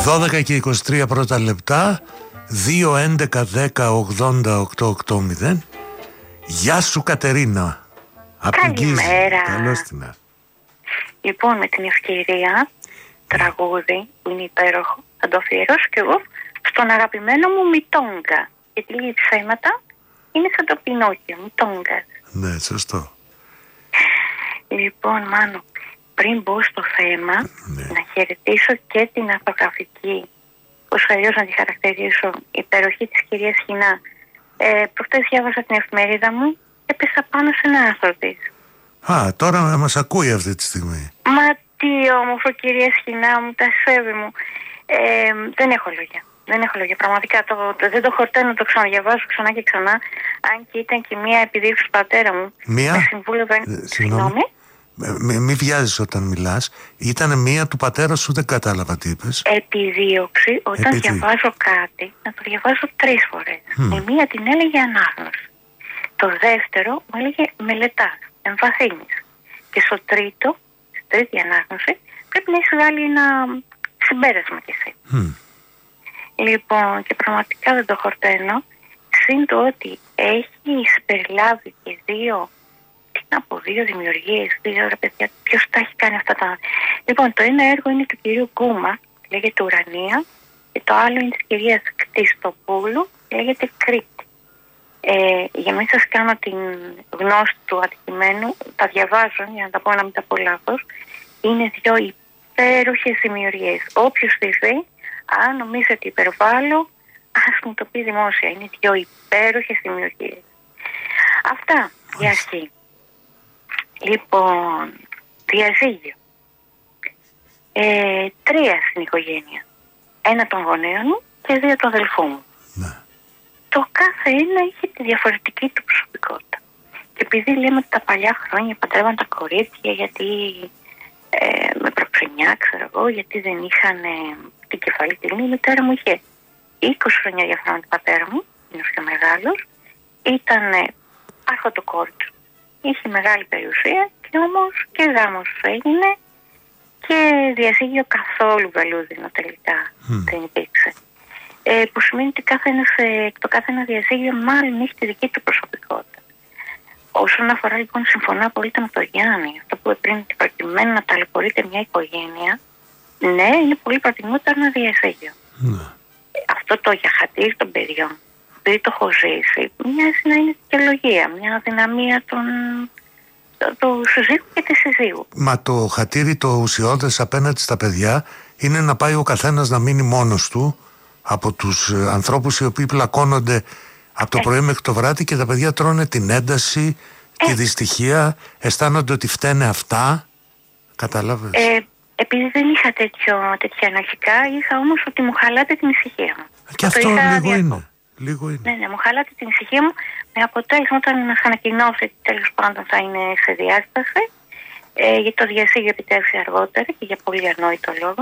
12 και 23 πρώτα λεπτά. 2, 11, 10, 80, 880. Γεια σου Κατερίνα. Καλημέρα. Καλώς την. Λοιπόν, με την ευκαιρία, τραγούδι που είναι υπέροχο, θα το αφιερώσω κι εγώ στον αγαπημένο μου Μητόγκα. Γιατί λίγη ψέματα είναι σαν το Πινόκιο, Μητόγκα. Ναι, σωστό. Λοιπόν, Μάνο, πριν μπω στο θέμα, να χαιρετήσω και την αυτογραφική, πώς αλλιώς να τη χαρακτηρίσω, υπεροχή της κυρίας Χινά. Προχτές διάβασα την εφημερίδα μου και έπεσα πάνω σε ένα άρθρο της. Α, τώρα μας ακούει αυτή τη στιγμή. Μα τι όμορφο, κυρία Σχοινά μου, τα σέβη μου. Δεν έχω λόγια. Δεν έχω λόγια. Πραγματικά δεν το χορταίνω, το ξαναδιαβάζω ξανά και ξανά. Αν και ήταν και μία επιδίωξη του πατέρα μου. Μία. Με συμβούλευε. Συγγνώμη. Μη βιάζεις όταν μιλάς. Ήταν μία του πατέρα σου, δεν κατάλαβα τι είπες. Επιδίωξη, όταν διαβάζω κάτι, να το διαβάζω 3 φορές. Η μία την έλεγε ανάγνωση. Το δεύτερο μου έλεγε μελετάς, εμβαθύνεις. Και στο τρίτο, στη τρίτη ανάγνωση, πρέπει να έχεις βγάλει ένα συμπέρασμα κι εσύ. Λοιπόν, και πραγματικά δεν το χορταίνω. Συν το ότι έχει συμπεριλάβει και 2 δημιουργίες, 2 ρε παιδιά, ποιος τα έχει κάνει αυτά τα... Λοιπόν, το ένα έργο είναι του κυρίου Γκούμα, λέγεται Ουρανία, και το άλλο είναι της κυρίας Κτιστοπούλου, λέγεται Κρήτη. Για να μην σας κάνω την γνώση του αντικειμένου, τα διαβάζω για να τα πω να μην τα πω λάθος. Είναι 2 υπέροχες δημιουργίες. Όποιος τις δει, αν νομίζει ότι υπερβάλλω, ας μου το πει δημόσια. Είναι 2 υπέροχες δημιουργίες. Αυτά για αρχή. Λοιπόν, διαζύγιο. 3 στην οικογένεια. 1 των γονέων μου και 2 του αδελφού μου. Ναι. Το κάθε ένα είχε τη διαφορετική του προσωπικότητα. Και επειδή λέμε ότι τα παλιά χρόνια παντρεύαν τα κορίτσια γιατί με προξενιά, ξέρω εγώ, γιατί δεν είχαν την κεφαλή τιμή, η μητέρα μου είχε 20 χρόνια διαφορά με τον πατέρα μου, είναι ο πιο μεγάλος, ήταν άρχοντο κόρη του. Είχε μεγάλη περιουσία και όμως και γάμος έγινε και διαζύγιο καθόλου βελούδινο τελικά δεν υπήρξε. Που σημαίνει ότι το κάθε ένα διαζύγιο μάλλον έχει τη δική του προσωπικότητα. Όσον αφορά λοιπόν, συμφωνώ απολύτως με τον Γιάννη, αυτό που είπε πριν, ότι προκειμένου να ταλαιπωρείται μια οικογένεια, ναι, είναι πολύ προτιμότερο ένα διαζύγιο. Αυτό το για χατήρι των παιδιών, επειδή το έχω ζήσει, μοιάζει να είναι δικαιολογία, μια αδυναμία του συζύγου και της συζύγου. Μα το χατήρι το ουσιώδες απέναντι στα παιδιά είναι να πάει ο καθένας να μείνει μόνος του από τους ανθρώπους οι οποίοι πλακώνονται από το πρωί μέχρι το βράδυ και τα παιδιά τρώνε την ένταση, τη δυστυχία, αισθάνονται ότι φταίνε αυτά. Κατάλαβες? Επειδή δεν είχα τέτοια αναρχικά, είχα όμως ότι μου χαλάτε την ησυχία μου. Και αυτό λίγο είναι. Ναι, μου χαλάτε την ησυχία μου, με αποτέλεσμα όταν θα ανακοινώσει ότι τέλος πάντων θα είναι σε διάσταση, γιατί το διαζύγιο επιτεύξει αργότερα και για πολύ αρνόητο λόγο.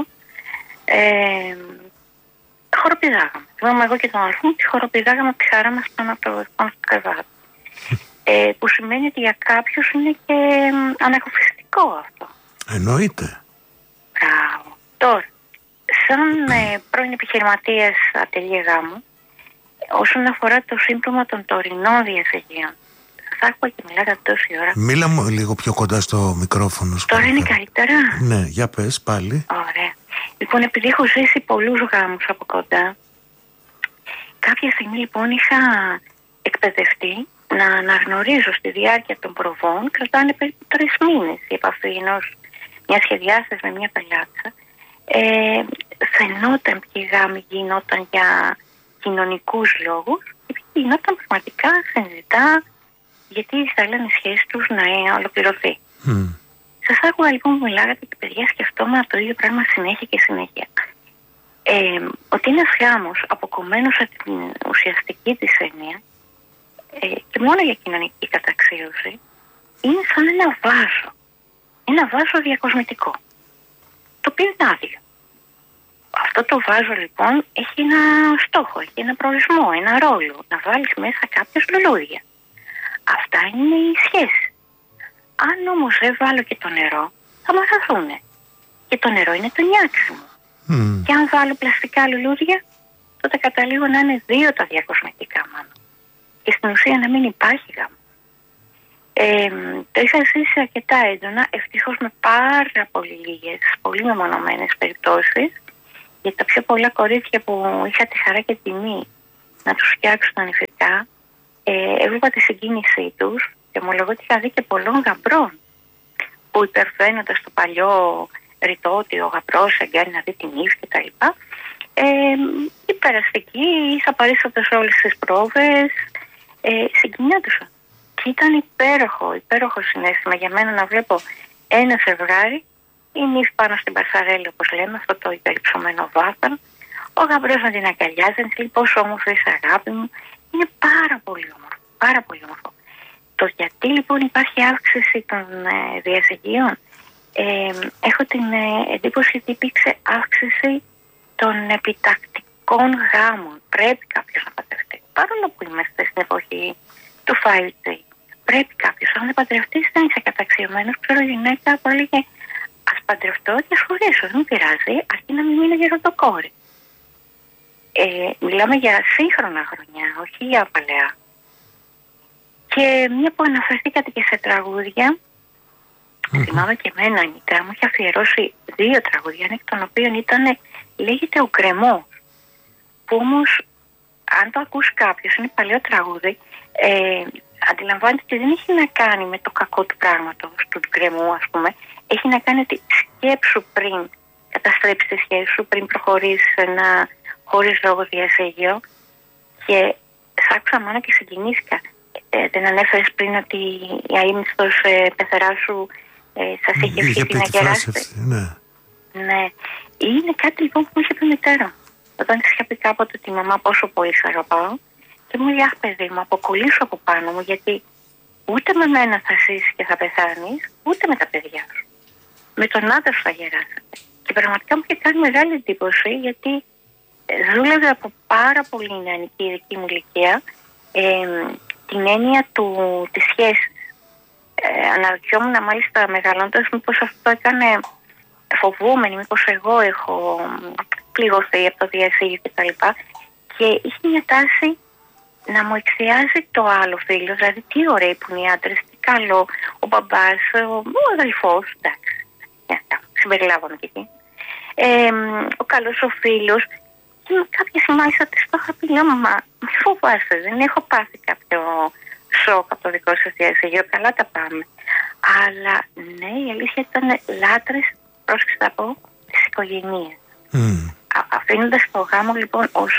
Χοροπηδάγαμε. Θυμάμαι εγώ και τον αδελφό μου, χοροπηδάγαμε από τη χαρά μας πάνω στο κρεβάτι. Που σημαίνει ότι για κάποιους είναι και ανακουφιστικό αυτό. Εννοείται. Μπράβο. Τώρα, σαν πρώην επιχειρηματίας ατελείο γάμου, όσον αφορά το σύμπτωμα των τωρινών διαζυγίων, θα άκουγα και μιλάτε τόση ώρα. Μίλα μου λίγο πιο κοντά στο μικρόφωνο. Τώρα είναι καλύτερα? Ναι, για πες πάλι. Ωραία. Λοιπόν, επειδή έχω ζήσει πολλούς γάμους από κοντά, κάποια στιγμή λοιπόν είχα εκπαιδευτεί να αναγνωρίζω στη διάρκεια των προβών, κρατάνε περίπου 3 μήνες η επαφή μια σχεδιάστες με μια πελάτσα. Φαινόταν ποιοι γάμοι γινόταν για κοινωνικούς λόγους και ποιοι γινόταν πραγματικά συνειδητά γιατί ήθελαν οι σχέσεις τους να ολοκληρωθεί. Σας άκουγα λοιπόν που μιλάγατε και παιδιά σκεφτόμουν το ίδιο πράγμα συνέχεια και συνέχεια. Ότι ένας γάμος αποκομμένος από την ουσιαστική της έννοια και μόνο για κοινωνική καταξίωση είναι σαν ένα βάζο. Ένα βάζο διακοσμητικό. Το οποίο είναι άδειο. Αυτό το βάζο λοιπόν έχει ένα στόχο, έχει ένα προορισμό, ένα ρόλο. Να βάλεις μέσα κάποιες λουλούδια. Αυτά είναι οι σχέσεις. Αν όμως δεν βάλω και το νερό, θα μαθαθούνε. Και το νερό είναι το νιάξιμο. Και αν βάλω πλαστικά λουλούδια, τότε καταλήγω να είναι 2 τα διακοσμητικά μόνο. Και στην ουσία να μην υπάρχει γάμο. Το είχα ζήσει αρκετά έντονα, ευτυχώς με πάρα πολύ λίγες, πολύ μεμονωμένες περιπτώσεις, γιατί τα πιο πολλά κορίτσια που είχα τη χαρά και τιμή να τους φτιάξω τα νηφικά, έβλεπα τη συγκίνησή τους και ομολογώ ότι είχα δει και πολλών γαμπρών που υπερβαίνοντας το παλιό ρητό ότι ο γαμπρός εγκάνει να δει την νύφη κτλ. Υπεραστική, είχα παρήσατος όλες τις πρόβες, συγκινιόντουσαν. Και ήταν υπέροχο συναίσθημα για μένα να βλέπω ένα ζευγάρι, η νύφη πάνω στην παρσαρέλη όπως λέμε, αυτό το υπερυψωμένο βάθρο, ο γαμπρός να την αγκαλιάζει, να της λέει πόσο όμορφη είσαι αγάπη μου. Είναι πάρα πολύ όμορφο, πάρα πολύ όμορφο. Το γιατί λοιπόν υπάρχει αύξηση των διαζυγίων, έχω την εντύπωση ότι υπήρξε αύξηση των επιτακτικών γάμων. Πρέπει κάποιος να παντρευτεί. Παρόλο που είμαστε στην εποχή του 5G, πρέπει κάποιος, αν δεν παντρευτείς, δεν είσαι καταξιωμένος. Ξέρω γυναίκα που έλεγε ας παντρευτώ και ας χωρίσω, δεν πειράζει, αρκεί να μην είναι γεροντοκόρη. Μιλάμε για σύγχρονα χρονιά, όχι για παλαιά. Και μια που αναφερθήκατε και σε τραγούδια, θυμάμαι και εμένα η μητέρα μου είχε αφιερώσει 2 τραγούδια, εκ των οποίων λέγεται Ο Γκρεμός, που όμως αν το ακούσει κάποιος, είναι παλαιό τραγούδι, αντιλαμβάνεται ότι δεν έχει να κάνει με το κακό του πράγματος, του γκρεμού ας πούμε, έχει να κάνει ότι σκέψου πριν καταστρέψεις τη σχέση σου, πριν προχωρήσεις σε ένα χωρίς λόγο διαζύγιο. Και σ' άκουσα μόνο και συγκινήθηκα. Δεν ανέφερες πριν ότι η αείμνηστος πεθερά σου σας είχε ευχηθεί να γεράσετε. Ναι. Είναι κάτι λοιπόν που μου είχε πει η μητέρα. Όταν της είχα πει κάποτε ότι μαμά πόσο πολύ σ' αγαπάω, και μου λέει αχ παιδί μου, αποκολλήσω από πάνω μου, γιατί ούτε με μένα θα ζήσεις και θα πεθάνεις, ούτε με τα παιδιά σου. Με τον άντρα σου θα γεράσετε. Και πραγματικά μου είχε κάνει μεγάλη εντύπωση, γιατί δούλευε από πάρα πολύ νεανική δική μου ηλικία την έννοια της σχέσης. Αναρωτιόμουν μάλιστα μεγαλώντας μήπως αυτό έκανε φοβούμενη, μήπως εγώ έχω πληγωθεί από το διαζύγιο κτλ. Και είχε μια τάση να μου εκθιάζει το άλλο φίλο, δηλαδή τι ωραίοι που είναι οι άντρες, τι καλό, ο μπαμπάς, ο αδελφός, εντάξει, συμπεριλάβαμε και εκεί, ο καλός ο φίλος. Και κάποια στιγμή μάλιστα της το είχα πει, λέω μαμά, μη φοβάσαι, δεν έχω πάθει κάποιο σοκ από το δικό σας διαζύγιο, καλά τα πάμε. Αλλά ναι, η αλήθεια ήταν λάτρες, πρόσεξε να πω, της οικογένειας. Αφήνοντας το γάμο λοιπόν ως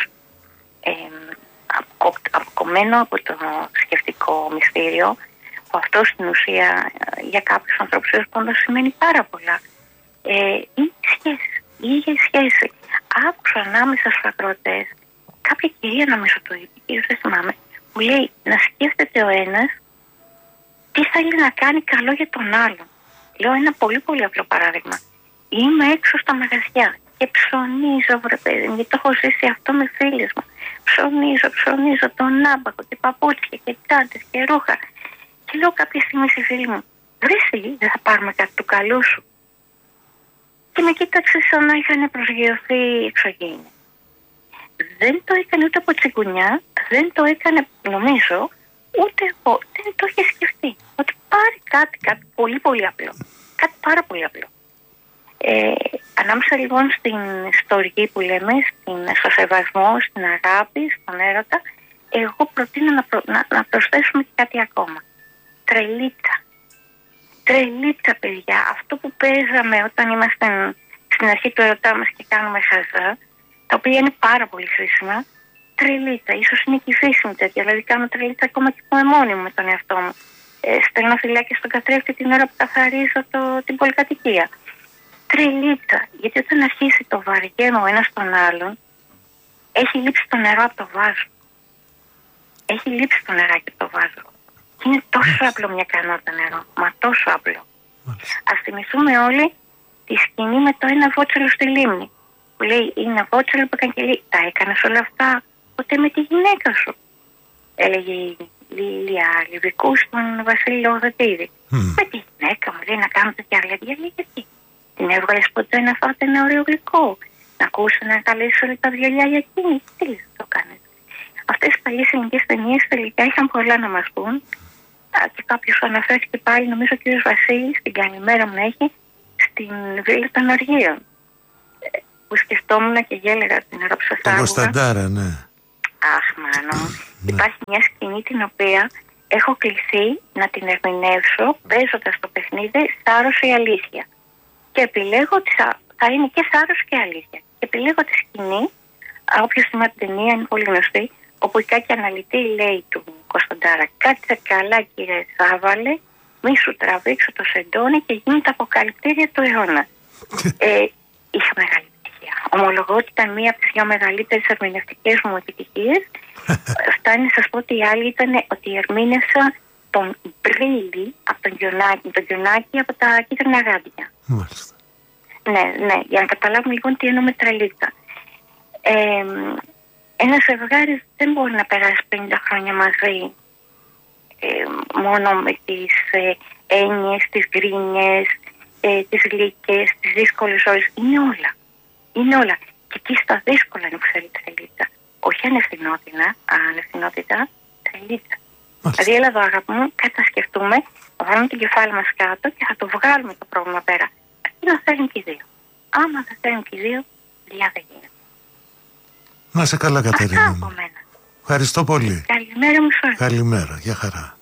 αποκομμένο από το σκεφτικό μυστήριο, που αυτό στην ουσία για κάποιους ανθρώπους όντως σημαίνει πάρα πολλά. Είναι σχέση, η ίδια σχέση. Άκουσα ανάμεσα στους ακροατές κάποια κυρία, νομίζω το είπε, και δεν θυμάμαι, που λέει να σκέφτεται ο ένας τι θέλει να κάνει καλό για τον άλλον. Λέω ένα πολύ πολύ απλό παράδειγμα. Είμαι έξω στα μαγαζιά και ψωνίζω, βρε παιδί μου, γιατί το έχω ζήσει αυτό με φίλες μου. Ψωνίζω τον άμπακο και παπούτσια και τσάντες και ρούχα. Και λέω κάποια στιγμή στη φίλη μου, βρε εσύ, δεν θα πάρουμε κάτι του καλού σου. Και με κοίταξε σαν να είχαν προσγειωθεί εξωγήινοι. Δεν το έκανε ούτε από τσιγκουνιά, δεν το έκανε νομίζω, ούτε εγώ, δεν το είχε σκεφτεί. Ότι πάρει κάτι πολύ πολύ απλό. Κάτι πάρα πολύ απλό. Ανάμεσα λοιπόν στην ιστορική που λέμε, στο σεβασμό, στην αγάπη, στον έρωτα, εγώ προτείνω να προσθέσουμε και κάτι ακόμα. Τρελίτσα παιδιά, αυτό που παίζαμε όταν είμαστε στην αρχή του ερωτά μας και κάνουμε χαζά, τα οποία είναι πάρα πολύ χρήσιμα. Τρελίτσα, ίσως είναι και η φύση μου τέτοια, δηλαδή κάνω τρελίτσα ακόμα και που είμαι μόνη μου με τον εαυτό μου. Στέλνω φυλάκια στον καθρέφτη την ώρα που καθαρίζω την πολυκατοικία. Τρελίτσα, γιατί όταν αρχίσει το βαριέμαι ο ένας τον άλλον, έχει λείψει το νερό από το βάζο. Έχει λείψει το νεράκι από το βάζο. Και είναι τόσο απλό μια κανότα νερό, μα τόσο απλό. Ας θυμηθούμε όλοι τη σκηνή με το ένα βότσαλο στη λίμνη. Που λέει, είναι ένα βότσαλο που έκανε και λέει, τα έκανες όλα αυτά ποτέ με τη γυναίκα σου. Έλεγε η Λίλια Λιβικού στον Βασίλη Λογοδοτήδη. Με τη γυναίκα μου λέει να κάνω τέτοια γλέντια, λέει γιατί. Την έβγαλες ποτέ να φάτε ένα ωραίο γλυκό. Να ακούσω να καλέσω όλα τα βιολιά για εκείνη. Τι λες το κάνετε. Αυτές οι παλιές ελληνικές ταινίες τελικά είχαν πολλά να μας πούν. Και κάποιος αναφέρθηκε πάλι, νομίζω ο κ. Βασίλης, την καλημέρα μου να έχει, στην Βίλα των Οργείων. Που σκεφτόμουν και γέλεγα την ώρα που σας άκουγα. Το Κωνσταντάρα, ναι. Αχ, μάνο. Υπάρχει μια σκηνή την οποία έχω κληθεί να την ερμηνεύσω παίζοντας το παιχνίδι θάρρος ή αλήθεια. Και επιλέγω ότι θα είναι και θάρρος και αλήθεια. Και επιλέγω τη σκηνή, όποιος θυμάται την ταινία είναι πολύ γνωστή, όπου η Κάκη Αναλυτή λέει του Κωνσταντάρα: κάτσε καλά κύριε Σάβαλε, μη σου τραβήξω το σεντόνι και γίνει τα αποκαλυπτήρια του αιώνα. Είχα μεγάλη επιτυχία. Ομολογώ ότι ήταν μία από τις δύο μεγαλύτερες ερμηνευτικές μου επιτυχίες. Φτάνει να σας πω ότι η άλλη ήταν ότι ερμήνευσα τον Μπρίλη από τον Γιονάκη από τα Κίτρινα Γάντια. Μάλιστα. Ναι, για να καταλάβουμε λοιπόν τι εννοώ με τρελίτσα. Ένα ζευγάρι δεν μπορεί να περάσει 50 χρόνια μαζί μόνο με τις έννοιες, τις γκρίνιες, τις γλυκές, τις δύσκολες ώρες. Είναι όλα. Είναι όλα. Και εκεί στα δύσκολα είναι που θέλει τρελίτσα. Όχι ανευθυνότητα, τρελίτσα. Δηλαδή, έλα εδώ αγάπη μου, κάτι να σκεφτούμε, θα βάλουμε το κεφάλι μας κάτω και θα το βγάλουμε το πρόβλημα πέρα. Αυτοί να θέλουν και οι δύο. Άμα δεν θέλουν και οι δύο, δουλειά δεν γίνεται. Να σε καλά, Κατερίνα. Αυτά από μένα. Ευχαριστώ πολύ. Καλημέρα μου. Καλημέρα. Γεια χαρά.